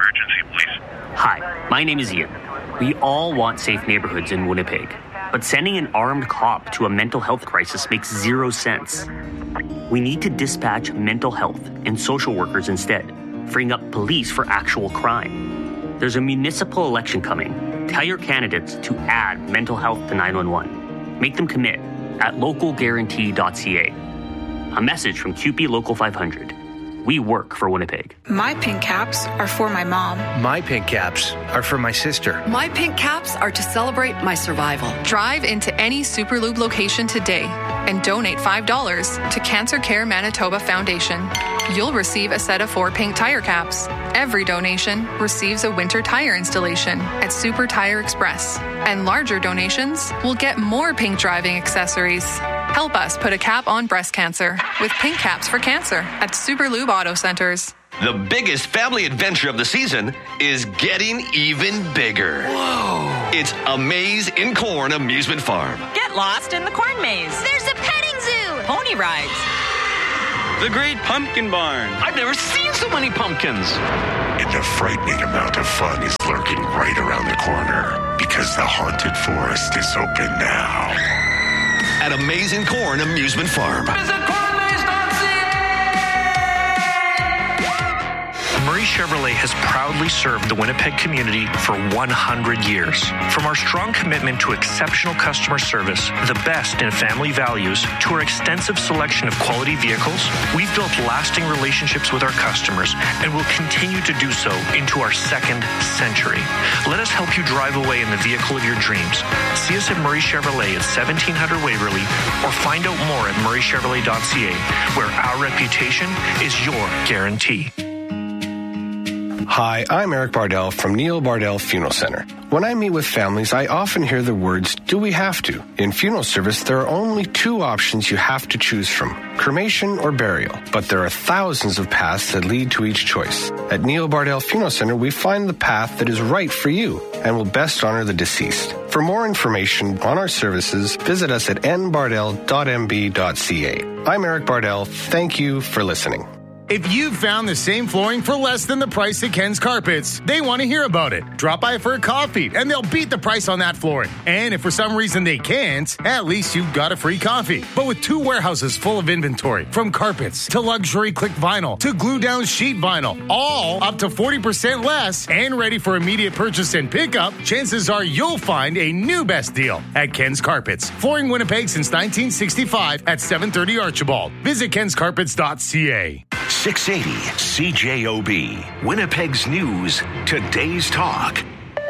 emergency, please. Hi, my name is Ian. We all want safe neighborhoods in Winnipeg, but sending an armed cop to a mental health crisis makes zero sense. We need to dispatch mental health and social workers instead, freeing up police for actual crime. There's a municipal election coming. Tell your candidates to add mental health to 911. Make them commit at localguarantee.ca. A message from QP Local 500. We work for Winnipeg. My pink caps are for my mom. My pink caps are for my sister. My pink caps are to celebrate my survival. Drive into any Superlube location today and donate $5 to Cancer Care Manitoba Foundation. You'll receive a set of 4 pink tire caps. Every donation receives a winter tire installation at Super Tire Express. And larger donations will get more pink driving accessories. Help us put a cap on breast cancer with pink caps for cancer at Superlube Auto Centers. The biggest family adventure of the season is getting even bigger. Whoa! It's a maze in corn amusement farm. Get lost in the corn maze. There's a petting zoo. Pony rides. The Great Pumpkin Barn. I've never seen so many pumpkins. And a frightening amount of fun is lurking right around the corner because the haunted forest is open now. At Amazing Corn Amusement Farm. Visit Murray Chevrolet has proudly served the Winnipeg community for 100 years. From our strong commitment to exceptional customer service, the best in family values, to our extensive selection of quality vehicles, we've built lasting relationships with our customers and will continue to do so into our second century. Let us help you drive away in the vehicle of your dreams. See us at Murray Chevrolet at 1700 Waverly or find out more at murraychevrolet.ca, where our reputation is your guarantee. Hi, I'm Eric Bardell from Neil Bardell Funeral Center. When I meet with families, I often hear the words, do we have to? In funeral service, there are only 2 options you have to choose from, cremation or burial. But there are thousands of paths that lead to each choice. At Neil Bardell Funeral Center, we find the path that is right for you and will best honor the deceased. For more information on our services, visit us at nbardell.mb.ca. I'm Eric Bardell. Thank you for listening. If you've found the same flooring for less than the price at Ken's Carpets, they want to hear about it. Drop by for a coffee, and they'll beat the price on that flooring. And if for some reason they can't, at least you've got a free coffee. But with 2 warehouses full of inventory, from carpets to luxury click vinyl to glue-down sheet vinyl, all up to 40% less and ready for immediate purchase and pickup, chances are you'll find a new best deal at Ken's Carpets. Flooring Winnipeg since 1965 at 730 Archibald. Visit kenscarpets.ca. 680 CJOB, Winnipeg's News, Today's Talk.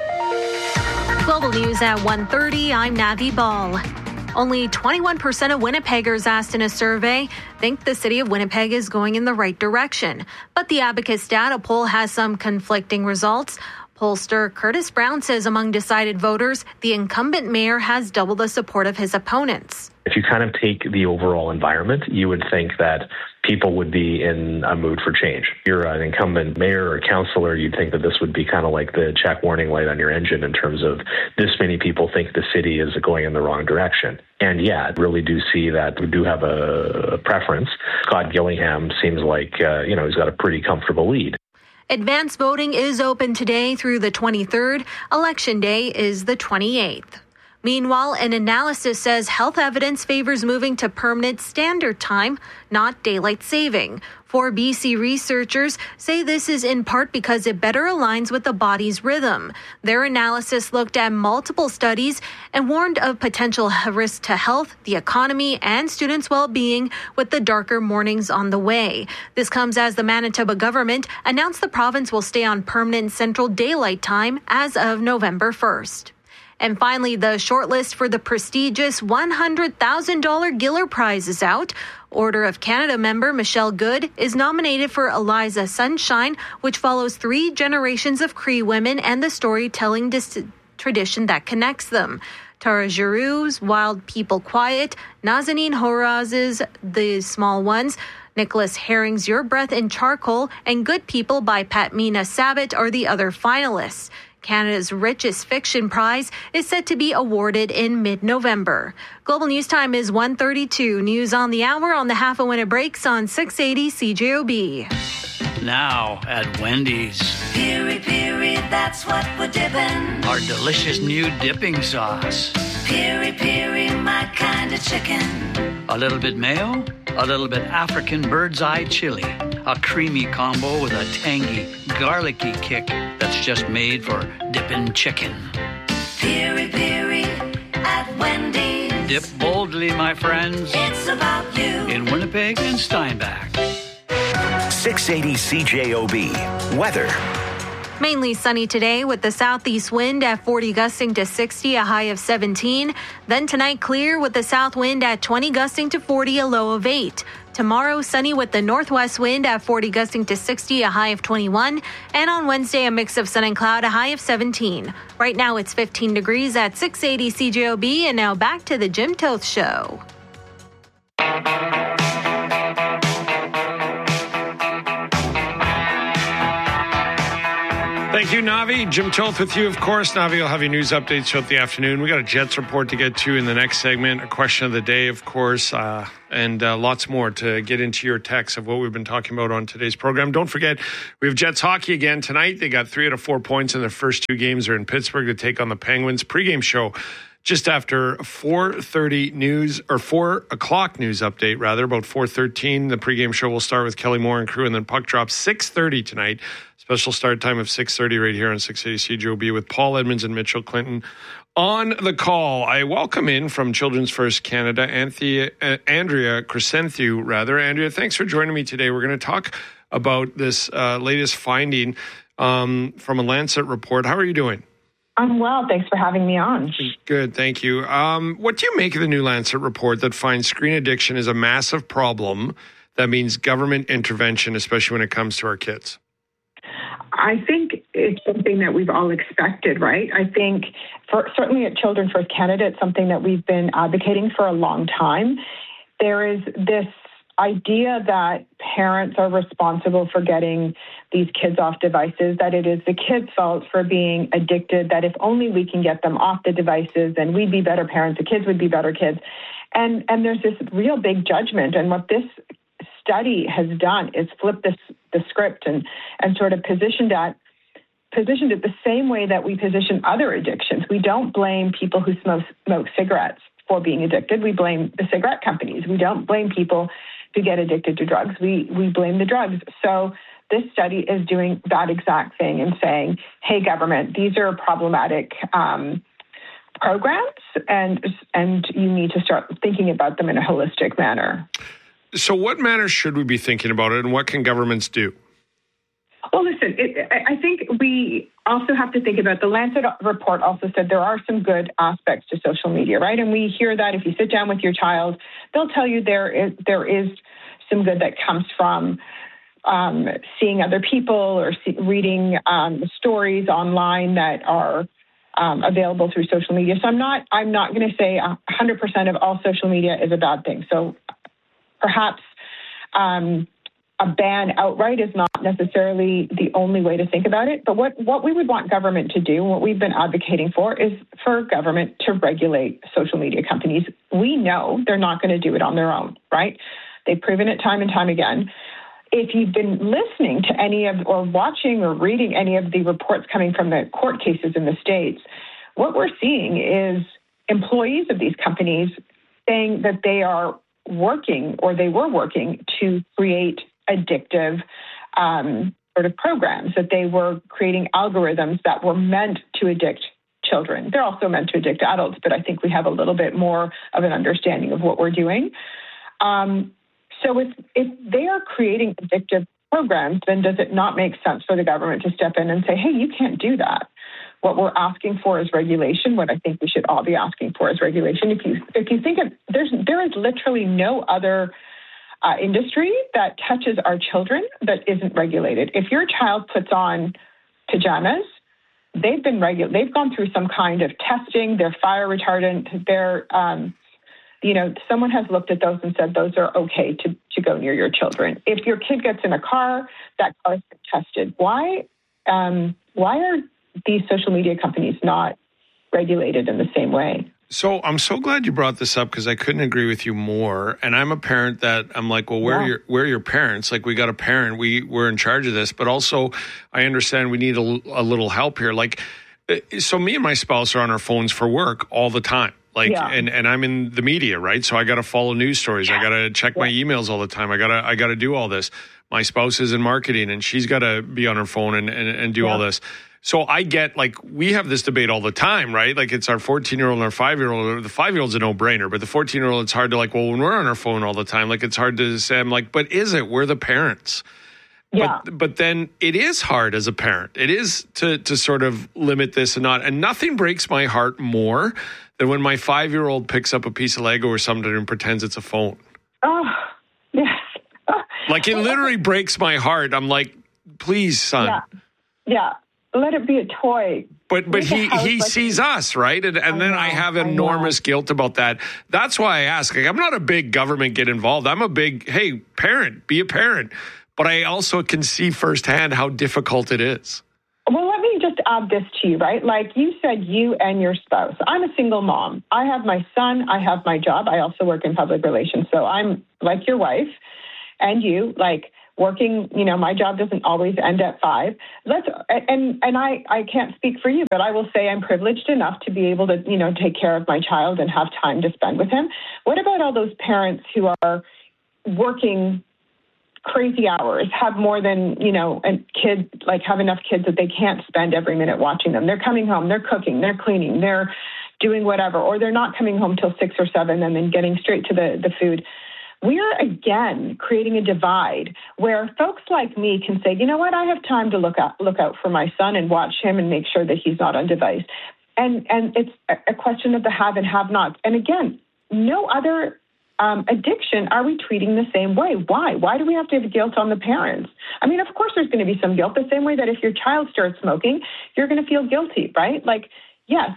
Global News at 1:30. I'm Navi Ball. Only 21% of Winnipeggers asked in a survey think the city of Winnipeg is going in the right direction. But the Abacus data poll has some conflicting results. Pollster Curtis Brown says among decided voters, the incumbent mayor has double the support of his opponents. If you kind of take the overall environment, you would think that people would be in a mood for change. If you're an incumbent mayor or councillor, you'd think that this would be kind of like the check warning light on your engine in terms of this many people think the city is going in the wrong direction. And yeah, I really do see that we do have a preference. Scott Gillingham seems like, he's got a pretty comfortable lead. Advance voting is open today through the 23rd. Election day is the 28th. Meanwhile, an analysis says health evidence favors moving to permanent standard time, not daylight saving. 4 BC researchers say this is in part because it better aligns with the body's rhythm. Their analysis looked at multiple studies and warned of potential risk to health, the economy, and students' well-being with the darker mornings on the way. This comes as the Manitoba government announced the province will stay on permanent central daylight time as of November 1st. And finally, the shortlist for the prestigious $100,000 Giller Prize is out. Order of Canada member Michelle Good is nominated for Eliza Sunshine, which follows 3 generations of Cree women and the storytelling tradition that connects them. Tara Giroux's Wild People Quiet, Nazanin Horaz's The Small Ones, Nicholas Herring's Your Breath in Charcoal, and Good People by Patmina Sabat are the other finalists. Canada's richest fiction prize is set to be awarded in mid-November. Global News Time is 1:32. News on the hour on the half-a-minute breaks on 680 CJOB. Now at Wendy's. Piri Piri, that's what we're dipping. Our delicious new dipping sauce. Piri Piri, my kind of chicken. A little bit mayo, a little bit African bird's eye chili. A creamy combo with a tangy, garlicky kick that's just made for dipping chicken. Piri Piri at Wendy's. Dip boldly, my friends. It's about you. In Winnipeg and Steinbach. 680 CJOB. Weather. Mainly sunny today with the southeast wind at 40 gusting to 60, a high of 17. Then tonight clear with the south wind at 20 gusting to 40, a low of 8. Tomorrow sunny with the northwest wind at 40 gusting to 60, a high of 21. And on Wednesday a mix of sun and cloud, a high of 17. Right now it's 15 degrees at 680 CJOB. And now back to the Jim Toth Show. Thank you, Navi. Jim Toth with you, of course. Navi will have your news updates throughout the afternoon. We got a Jets report to get to in the next segment, a question of the day, of course, and lots more to get into your text of what we've been talking about on today's program. Don't forget, we have Jets hockey again tonight. They got 3 out of 4 points in their first 2 games. They're in Pittsburgh to take on the Penguins. Pre-game show just after 4:30 news, or 4 o'clock news update, rather, about 4:13. The pregame show will start with Kelly Moore and crew, and then puck drop 6:30 tonight. Special start time of 6:30 right here on 680 CJOB with Paul Edmonds and Mitchell Clinton on the call. I welcome in from Children's First Canada, Andrea Crescentiu, rather. Andrea, thanks for joining me today. We're going to talk about this latest finding from a Lancet report. How are you doing? I'm well. Thanks for having me on. Good. Thank you. What do you make of the new Lancet report that finds screen addiction is a massive problem that means government intervention, especially when it comes to our kids? I think it's something that we've all expected, right? I think certainly at Children First Canada, it's something that we've been advocating for a long time. There is this idea that parents are responsible for getting these kids off devices, that it is the kids' fault for being addicted, that if only we can get them off the devices, then we'd be better parents, the kids would be better kids. And there's this real big judgment. And what this study has done is flip the script and sort of positioned it the same way that we position other addictions. We don't blame people who smoke cigarettes for being addicted. We blame the cigarette companies. We don't blame people who get addicted to drugs. We blame the drugs. So this study is doing that exact thing and saying, hey, government, these are problematic programs, and you need to start thinking about them in a holistic manner. So what manner should we be thinking about it, and what can governments do? Well, listen, I think we also have to think about, the Lancet report also said there are some good aspects to social media, right? And we hear that if you sit down with your child, they'll tell you there is some good that comes from seeing other people or reading stories online that are available through social media. So I'm not going to say 100% of all social media is a bad thing. So perhaps a ban outright is not necessarily the only way to think about it. But what we would want government to do, what we've been advocating for, is for government to regulate social media companies. We know they're not going to do it on their own, right? They've proven it time and time again. If you've been listening to any of, or watching or reading any of the reports coming from the court cases in the States, what we're seeing is employees of these companies saying that they are working, or they were working, to create addictive sort of programs, that they were creating algorithms that were meant to addict children. They're also meant to addict adults, but I think we have a little bit more of an understanding of what we're doing. So if they are creating addictive programs, then does it not make sense for the government to step in and say, hey, you can't do that? What we're asking for is regulation. What I think we should all be asking for is regulation. If you think of, there is literally no other industry that touches our children that isn't regulated. If your child puts on pajamas, they've gone through some kind of testing. They're fire retardant. They're someone has looked at those and said those are okay to go near your children. If your kid gets in a car, that car has been tested. Why are these social media companies not regulated in the same way? So I'm so glad you brought this up because I couldn't agree with you more. And I'm a parent that I'm like, well, where are your parents? Like, we got a parent, we're in charge of this, but also I understand we need a little help here. Like, so me and my spouse are on our phones for work all the time. Like, and I'm in the media, right? So I got to follow news stories. I got to check my emails all the time. I got to do all this. My spouse is in marketing and she's got to be on her phone and do all this. So I get, like, we have this debate all the time, right? Like, it's our 14-year-old and our 5-year-old. The 5-year-old's a no-brainer, but the 14-year-old, it's hard to, like, well, when we're on our phone all the time, like, it's hard to say, I'm like, but is it? We're the parents. Yeah. But then it is hard as a parent. It is to sort of limit this and nothing breaks my heart more than when my 5-year-old picks up a piece of Lego or something and pretends it's a phone. Oh, yes. Like, it literally breaks my heart. I'm like, please, son. Yeah. Let it be a toy. But he sees us, right? And then I have enormous guilt about that. That's why I ask. Like, I'm not a big government get involved. I'm a big, hey, parent, be a parent. But I also can see firsthand how difficult it is. Well, let me just add this to you, right? Like you said, you and your spouse. I'm a single mom. I have my son. I have my job. I also work in public relations. So I'm like your wife and you, like, working, my job doesn't always end at 5. I can't speak for you, but I will say I'm privileged enough to be able to, take care of my child and have time to spend with him. What about all those parents who are working crazy hours, have more than, and kids, like, have enough kids that they can't spend every minute watching them? They're coming home, they're cooking, they're cleaning, they're doing whatever, or they're not coming home till 6 or 7 and then getting straight to the food. We are, again, creating a divide where folks like me can say, you know what, I have time to look out for my son and watch him and make sure that he's not on device. And it's a question of the have and have nots. And again, no other addiction are we treating the same way. Why? Why do we have to have guilt on the parents? I mean, of course there's going to be some guilt, the same way that if your child starts smoking, you're going to feel guilty, right? Like, yes,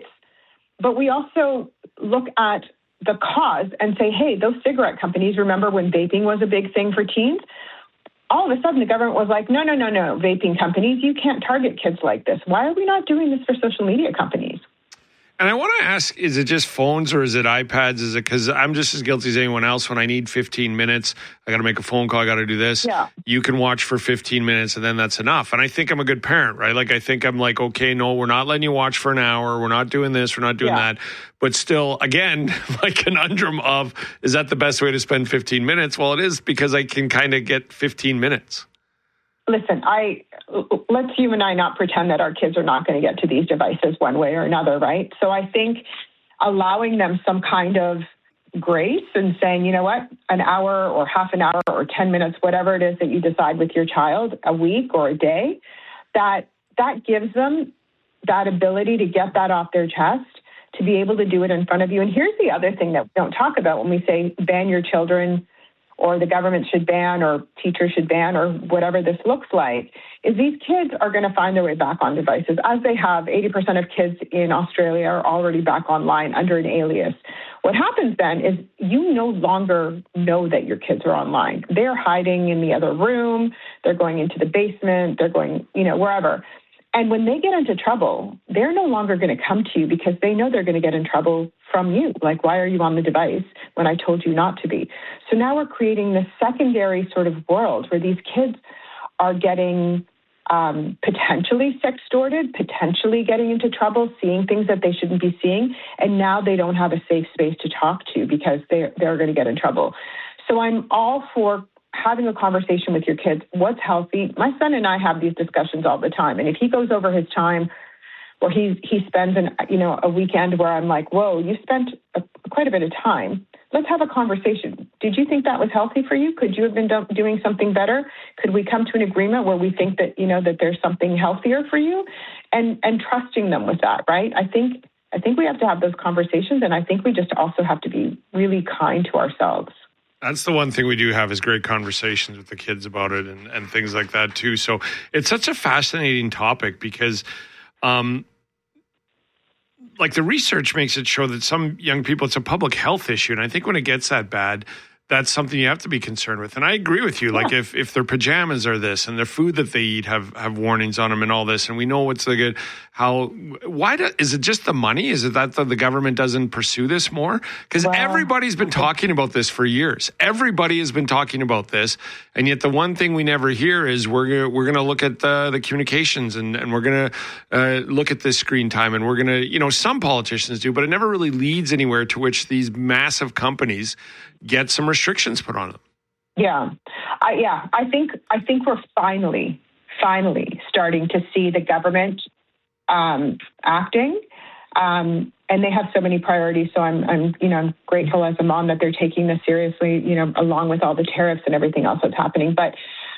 but we also look at the cause and say, hey, those cigarette companies, remember when vaping was a big thing for teens? All of a sudden the government was like, no, vaping companies, you can't target kids like this. Why are we not doing this for social media companies? And I want to ask, is it just phones or is it iPads? Is it because I'm just as guilty as anyone else when I need 15 minutes, I got to make a phone call, I got to do this. Yeah. You can watch for 15 minutes and then that's enough. And I think I'm a good parent, right? Like, I think I'm like, okay, no, we're not letting you watch for an hour. We're not doing this. We're not doing that. But still, again, my conundrum of, is that the best way to spend 15 minutes? Well, it is, because I can kind of get 15 minutes. Listen, let's you and I not pretend that our kids are not going to get to these devices one way or another, right? So I think allowing them some kind of grace and saying, you know what, an hour or half an hour or 10 minutes, whatever it is that you decide with your child, a week or a day, that gives them that ability to get that off their chest, to be able to do it in front of you. And here's the other thing that we don't talk about when we say ban your children, or the government should ban, or teachers should ban, or whatever this looks like, is these kids are going to find their way back on devices. As they have, 80% of kids in Australia are already back online under an alias. What happens then is you no longer know that your kids are online. They're hiding in the other room. They're going into the basement. They're going, wherever. And when they get into trouble, they're no longer going to come to you because they know they're going to get in trouble from you. Like, why are you on the device when I told you not to be? So now we're creating this secondary sort of world where these kids are getting potentially sextorted, potentially getting into trouble, seeing things that they shouldn't be seeing. And now they don't have a safe space to talk to because they're going to get in trouble. So I'm all for having a conversation with your kids. What's healthy? My son and I have these discussions all the time. And if he goes over his time, or he spends a weekend where I'm like, whoa, you spent quite a bit of time. Let's have a conversation. Did you think that was healthy for you? Could you have been doing something better? Could we come to an agreement where we think that, that there's something healthier for you? And trusting them with that, right? I think we have to have those conversations. And I think we just also have to be really kind to ourselves. That's the one thing we do have is great conversations with the kids about it and things like that too. So it's such a fascinating topic because like the research makes it show that some young people, it's a public health issue. And I think when it gets that bad, that's something you have to be concerned with. And I agree with you. Like if their pajamas are this and their food that they eat have warnings on them and all this, and we know what's the good, is it just the money? Is it that the government doesn't pursue this more? Because everybody's been talking about this for years. Everybody has been talking about this. And yet the one thing we never hear is we're going to look at the communications and we're going to look at this screen time, and we're going to, some politicians do, but it never really leads anywhere to which these massive companies get some restrictions put on them. Yeah. I think we're finally starting to see the government acting. And they have so many priorities. So I'm grateful as a mom that they're taking this seriously, along with all the tariffs and everything else that's happening. But,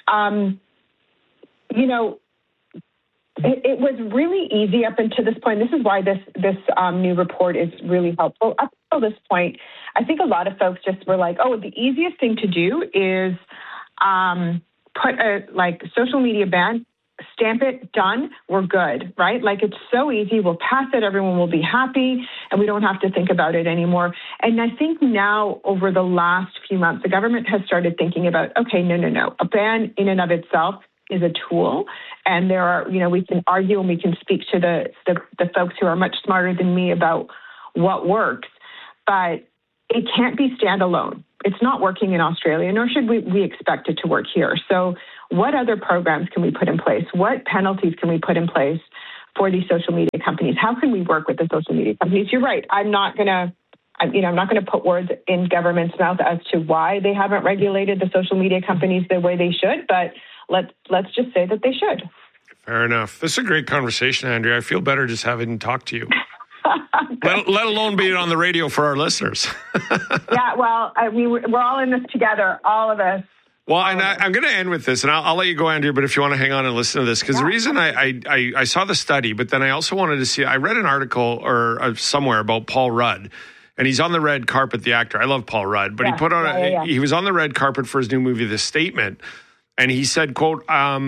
it was really easy up until this point. This is why this new report is really helpful. Up until this point, I think a lot of folks just were like, oh, the easiest thing to do is put a social media ban, stamp it, done, we're good, right? Like, it's so easy. We'll pass it. Everyone will be happy, and we don't have to think about it anymore. And I think now, over the last few months, the government has started thinking about, okay, no. A ban in and of itself is a tool. And there are, we can argue and we can speak to the folks who are much smarter than me about what works, but it can't be standalone. It's not working in Australia, nor should we expect it to work here. So what other programs can we put in place? What penalties can we put in place for these social media companies? How can we work with the social media companies? You're right. I'm not going to put words in government's mouth as to why they haven't regulated the social media companies the way they should, but let's just say that they should. Fair enough. This is a great conversation, Andrea. I feel better just having talked to you. let alone being on the radio for our listeners. Yeah, well, we're all in this together, all of us. Well, and I'm going to end with this, and I'll let you go, Andrea, but if you want to hang on and listen to this, because the reason I saw the study, but then I also wanted to see, I read an article or somewhere about Paul Rudd, and he's on the red carpet, the actor. I love Paul Rudd, but he put on he was on the red carpet for his new movie, The Statement, and he said, quote,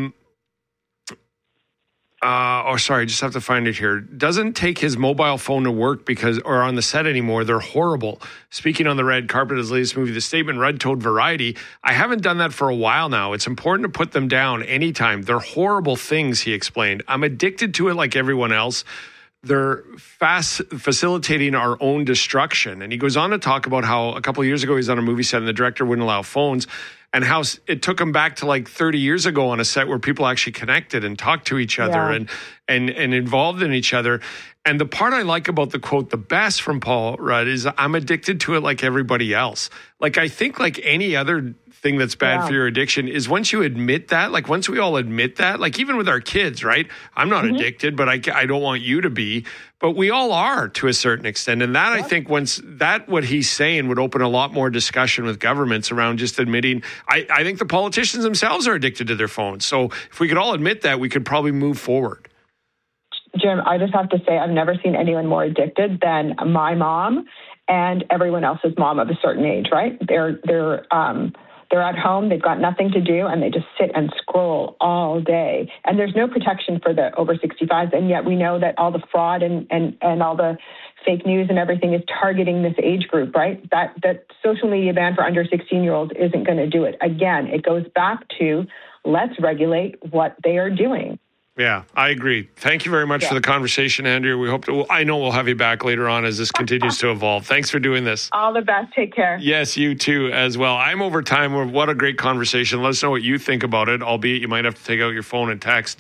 I just have to find it here. Doesn't take his mobile phone to work or on the set anymore. They're horrible. Speaking on the red carpet of his latest movie, The Statement, Rudd told Variety, I haven't done that for a while now. It's important to put them down anytime. They're horrible things, he explained. I'm addicted to it like everyone else. They're facilitating our own destruction. And he goes on to talk about how a couple of years ago he was on a movie set and the director wouldn't allow phones, and how it took him back to like 30 years ago on a set where people actually connected and talked to each other and involved in each other. And the part I like about the quote the best from Paul Rudd is, I'm addicted to it like everybody else. Like, I think like any other thing that's bad for your addiction is once you admit that, like once we all admit that, like even with our kids, right? I'm not addicted, but I don't want you to be. But we all are to a certain extent. And that, I think, once that, what he's saying would open a lot more discussion with governments around just admitting, I think the politicians themselves are addicted to their phones. So if we could all admit that, we could probably move forward. Jim, I just have to say, I've never seen anyone more addicted than my mom and everyone else's mom of a certain age, right? They're at home, they've got nothing to do, and they just sit and scroll all day. And there's no protection for the over 65s, and yet we know that all the fraud and all the fake news and everything is targeting this age group, right? That social media ban for under 16-year-olds isn't going to do it. Again, it goes back to let's regulate what they are doing. Yeah, I agree. Thank you very much for the conversation, Andrea. We hope I know we'll have you back later on as this continues to evolve. Thanks for doing this. All the best. Take care. Yes, you too as well. I'm over time. What a great conversation. Let us know what you think about it, albeit you might have to take out your phone and text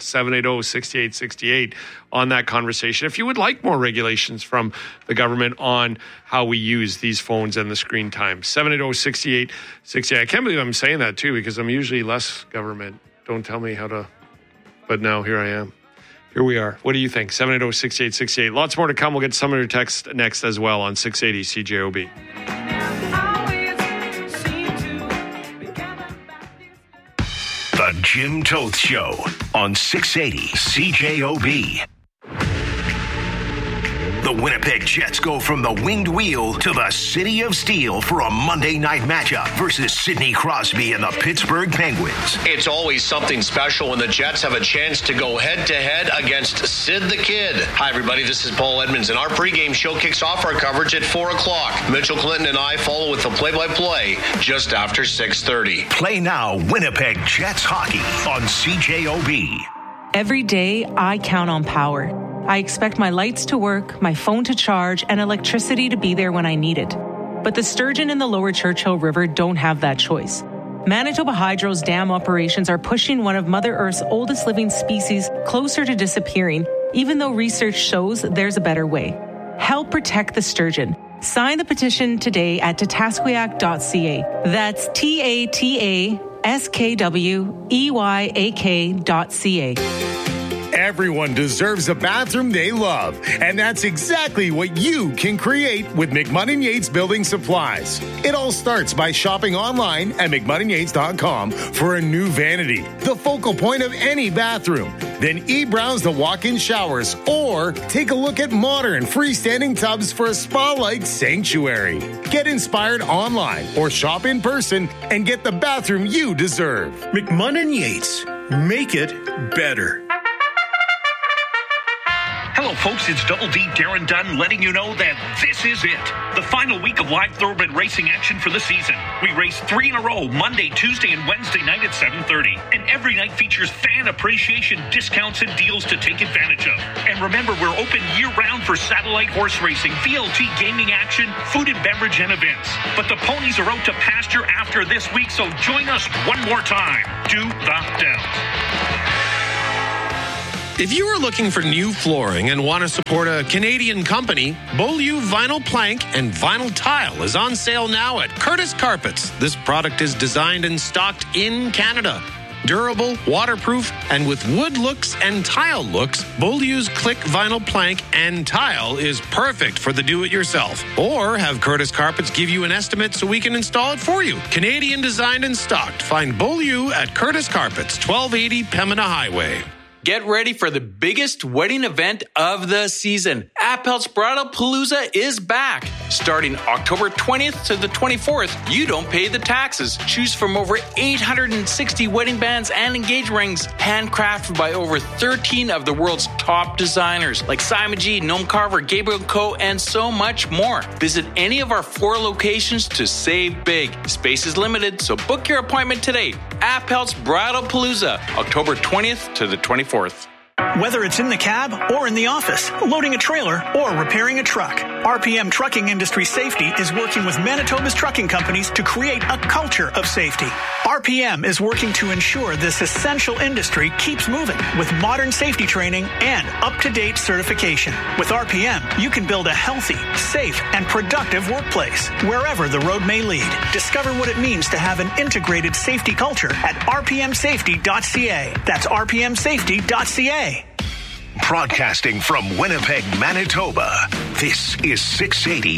780-6868 on that conversation. If you would like more regulations from the government on how we use these phones and the screen time, 780-6868. I can't believe I'm saying that too, because I'm usually less government. Don't tell me how to... But now here I am. Here we are. What do you think? 780-6868. Lots more to come. We'll get some of your text next as well on 680 CJOB. The Jim Toth Show on 680 CJOB. The Winnipeg Jets go from the winged wheel to the City of Steel for a Monday night matchup versus Sidney Crosby and the Pittsburgh Penguins. It's always something special when the Jets have a chance to go head-to-head against Sid the Kid. Hi, everybody. This is Paul Edmonds, and our pregame show kicks off our coverage at 4 o'clock. Mitchell Clinton and I follow with the play-by-play just after 6:30. Play now Winnipeg Jets hockey on CJOB. Every day, I count on power. I expect my lights to work, my phone to charge, and electricity to be there when I need it. But the sturgeon in the lower Churchill River don't have that choice. Manitoba Hydro's dam operations are pushing one of Mother Earth's oldest living species closer to disappearing, even though research shows there's a better way. Help protect the sturgeon. Sign the petition today at tatasquiac.ca. That's TATASKWEYAK.ca. Everyone deserves a bathroom they love, and that's exactly what you can create with McMunn & Yates Building Supplies. It all starts by shopping online at McMunnandYates.com for a new vanity, the focal point of any bathroom. Then e-browse the walk-in showers or take a look at modern freestanding tubs for a spa-like sanctuary. Get inspired online or shop in person and get the bathroom you deserve. McMunn & Yates. Make it better. Hello, folks. It's Double D Darren Dunn letting you know that this is it. The final week of live thoroughbred racing action for the season. We race 3 in a row, Monday, Tuesday, and Wednesday night at 7:30. And every night features fan appreciation discounts and deals to take advantage of. And remember, we're open year-round for satellite horse racing, VLT gaming action, food and beverage, and events. But the ponies are out to pasture after this week, so join us one more time. Do the Downs. If you are looking for new flooring and want to support a Canadian company, Beaulieu Vinyl Plank and Vinyl Tile is on sale now at Curtis Carpets. This product is designed and stocked in Canada. Durable, waterproof, and with wood looks and tile looks, Beaulieu's Click Vinyl Plank and Tile is perfect for the do-it-yourself. Or have Curtis Carpets give you an estimate so we can install it for you. Canadian designed and stocked. Find Beaulieu at Curtis Carpets, 1280 Pembina Highway. Get ready for the biggest wedding event of the season. Appel's Bridal Palooza is back. Starting October 20th to the 24th, you don't pay the taxes. Choose from over 860 wedding bands and engagement rings, handcrafted by over 13 of the world's top designers, like Simon G, Noam Carver, Gabriel Co., and so much more. Visit any of our 4 locations to save big. Space is limited, so book your appointment today. Appel's Bridal Palooza, October 20th to the 24th. Whether it's in the cab or in the office, loading a trailer or repairing a truck, RPM Trucking Industry Safety is working with Manitoba's trucking companies to create a culture of safety. RPM is working to ensure this essential industry keeps moving with modern safety training and up-to-date certification. With RPM, you can build a healthy, safe, and productive workplace wherever the road may lead. Discover what it means to have an integrated safety culture at rpmsafety.ca. That's rpmsafety.ca. Broadcasting from Winnipeg, Manitoba, this is 680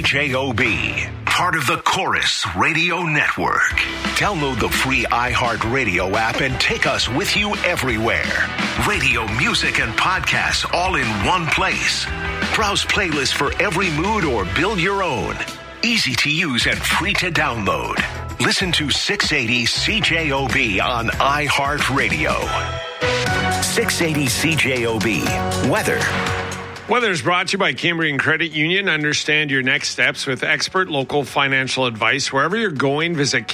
CJOB, part of the Chorus Radio Network. Download the free iHeartRadio app and take us with you everywhere. Radio, music, and podcasts all in one place. Browse playlists for every mood or build your own. Easy to use and free to download. Listen to 680 CJOB on iHeartRadio. 680 CJOB. Weather. Weather is brought to you by Cambrian Credit Union. Understand your next steps with expert local financial advice. Wherever you're going, visit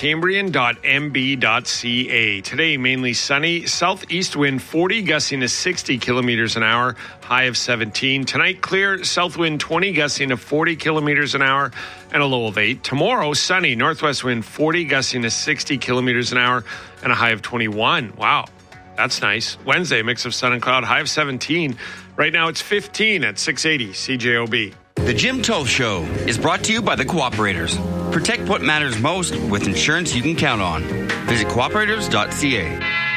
cambrian.mb.ca. Today, mainly sunny. Southeast wind 40, gusting to 60 kilometers an hour. High of 17. Tonight, clear. South wind 20, gusting to 40 kilometers an hour and a low of 8. Tomorrow, sunny. Northwest wind 40, gusting to 60 kilometers an hour and a high of 21. Wow. That's nice. Wednesday, mix of sun and cloud, high of 17. Right now, it's 15 at 680 CJOB. The Jim Toth Show is brought to you by the Cooperators. Protect what matters most with insurance you can count on. Visit cooperators.ca.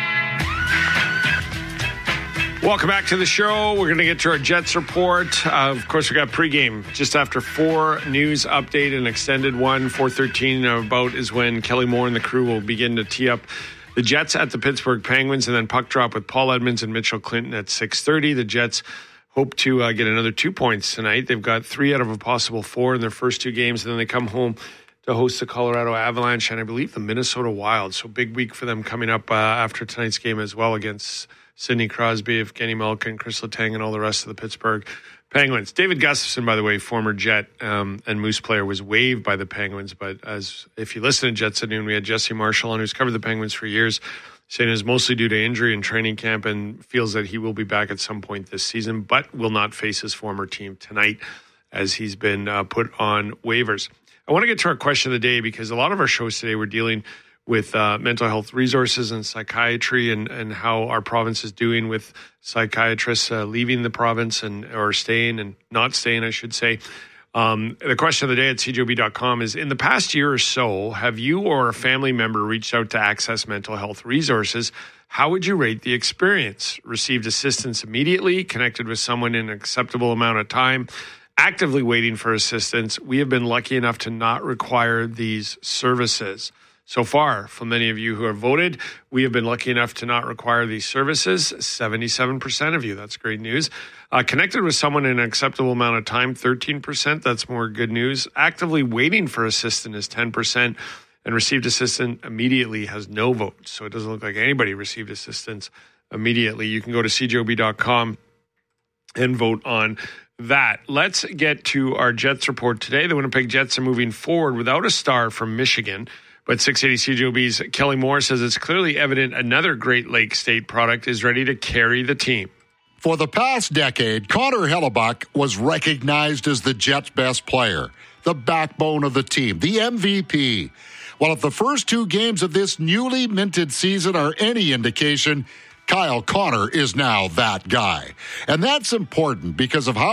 Welcome back to the show. We're going to get to our Jets report. Of course, we got pregame just after 4 news update, an extended one. 4:13 about is when Kelly Moore and the crew will begin to tee up the Jets at the Pittsburgh Penguins, and then puck drop with Paul Edmonds and Mitchell Clinton at 6:30. The Jets hope to get another 2 points tonight. They've got 3 out of a possible 4 in their first 2 games, and then they come home to host the Colorado Avalanche and I believe the Minnesota Wild. So big week for them coming up after tonight's game as well against Sidney Crosby, Evgeny Malkin, Chris Letang, and all the rest of the Pittsburgh Penguins. David Gustafsson, by the way, former Jet and Moose player, was waived by the Penguins. But if you listen to Jets at Noon, we had Jesse Marshall on, who's covered the Penguins for years, saying it was mostly due to injury in training camp and feels that he will be back at some point this season, but will not face his former team tonight as he's been put on waivers. I want to get to our question of the day because a lot of our shows today were dealing with mental health resources and psychiatry and how our province is doing with psychiatrists leaving the province or staying and not staying, I should say. The question of the day at cjob.com is, in the past year or so, have you or a family member reached out to access mental health resources? How would you rate the experience? Received assistance immediately? Connected with someone in an acceptable amount of time? Actively waiting for assistance? We have been lucky enough to not require these services. So far, from many of you who have voted, we have been lucky enough to not require these services. 77% of you. That's great news. Connected with someone in an acceptable amount of time, 13%. That's more good news. Actively waiting for assistance is 10%. And received assistance immediately has no votes. So it doesn't look like anybody received assistance immediately. You can go to cjob.com and vote on that. Let's get to our Jets report today. The Winnipeg Jets are moving forward without a star from Michigan. But 680 CJOB's Kelly Moore says it's clearly evident another Great Lakes State product is ready to carry the team. For the past decade, Connor Hellebuyck was recognized as the Jets' best player, the backbone of the team, the MVP. Well, if the first 2 games of this newly minted season are any indication, Kyle Connor is now that guy. And that's important because of how